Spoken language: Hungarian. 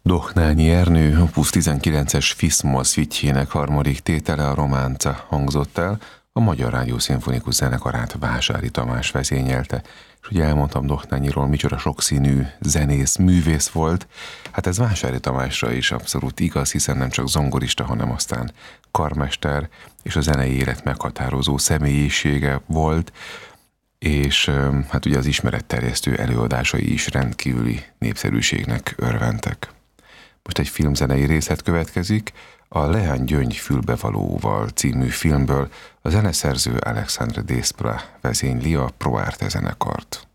Dohnányi Ernő Opus 19-es Fis-moll szvitjének harmadik tétele, a Románca hangzott el, a Magyar Rádió Szimfonikus Zenekarát Vásári Tamás vezényelte. És ugye elmondtam Dohnányiról, micsoda sokszínű zenész, művész volt. Hát ez Vásári Tamásra is abszolút igaz, hiszen nem csak zongorista, hanem aztán karmester és a zenei élet meghatározó személyisége volt, és hát ugye az ismeretterjesztő előadásai is rendkívüli népszerűségnek örventek. Most egy filmzenei részlet következik, a Leány Gyöngy fülbevalóval című filmből. A zeneszerző Alexandre Desplat vezényli a Pro Arte zenekart.